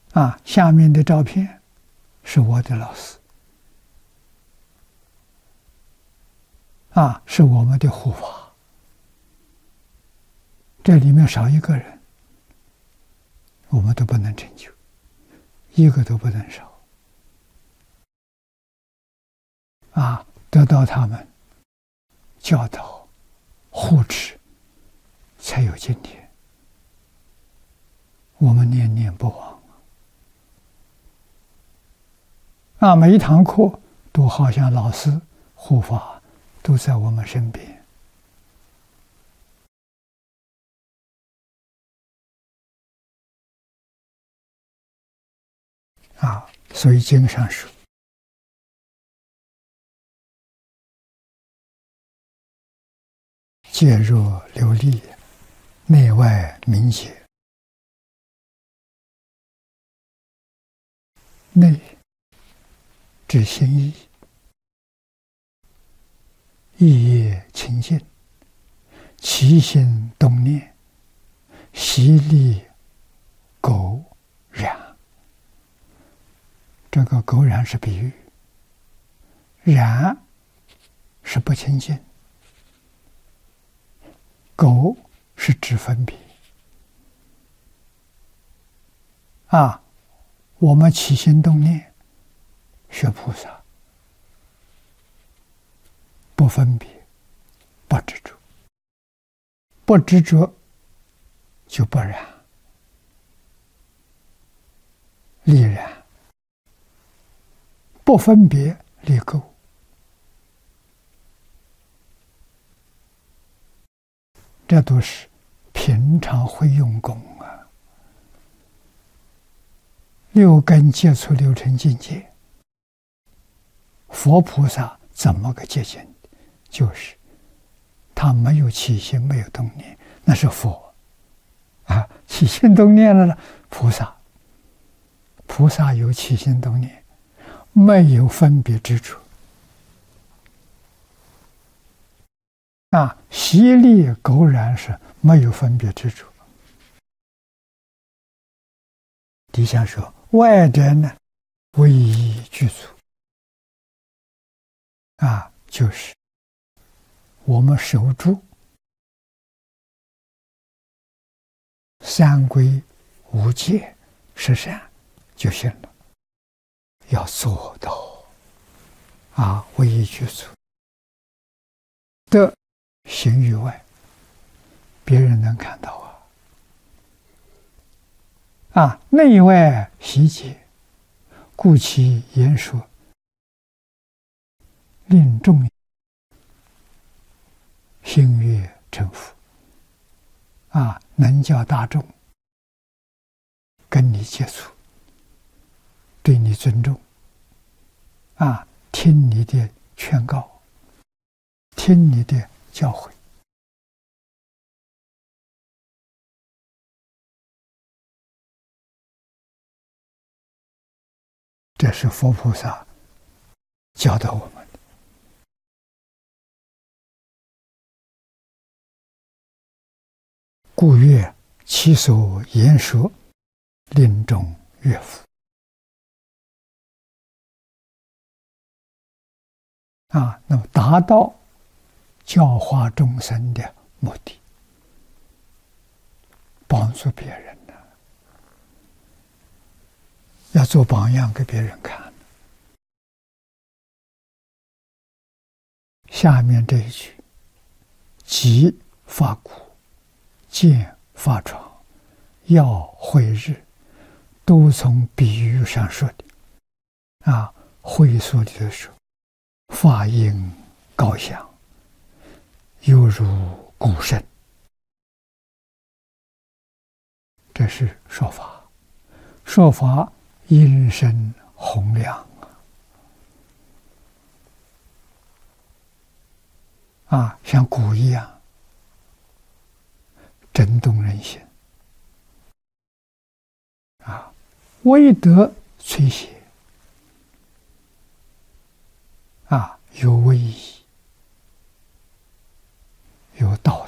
下面的照片是我的老师，是我们的护法。这里面少一个人，我们都不能成就，一个都不能少。得到他们教导、护持，才有今天。我们念念不忘。每一堂课都好像老师护法都在我们身边。所以经上说，戒若琉璃，内外明洁。内指心意，意业清净，起心动念，习力垢染。这个垢染是比喻，染是不清净，垢是指分别。我们起心动念学菩萨，不分别，不执着，不执着就不染，立染，不分别立垢。这都是平常会用功六根接触六尘境界，佛菩萨怎么个接近？就是他没有起心，没有动念，那是佛起心动念了呢，菩萨有起心动念，没有分别之处。习力垢染是没有分别之处。底下说外者呢，唯一具足。就是我们守住三归五戒十善就行了，要做到唯一具足。的行于外，别人能看到内外习结，故其言说，令众心悦诚服。能叫大众跟你接触，对你尊重，听你的劝告，听你的教诲。这是佛菩萨教导我们的。故曰其所言说，令众悦服。那么达到教化众生的目的，帮助别人呢，要做榜样给别人看。下面这一句，即发苦，见发疮，药会日，都从比喻上说的。会所里头说，发音高响，犹如鼓声。这是说法，说法音声洪亮像鼓一样，震动人心威德摧邪有威仪，有道